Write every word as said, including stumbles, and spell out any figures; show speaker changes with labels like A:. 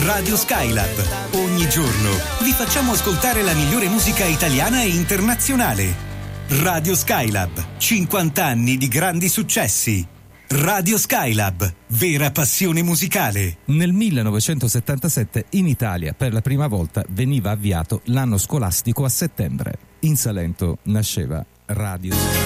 A: Radio Skylab. Ogni giorno vi facciamo ascoltare la migliore musica italiana e internazionale. Radio Skylab, cinquanta anni di grandi successi. Radio Skylab, vera passione musicale.
B: Nel millenovecentosettantasette in Italia per la prima volta veniva avviato l'anno scolastico a settembre. In Salento nasceva Radio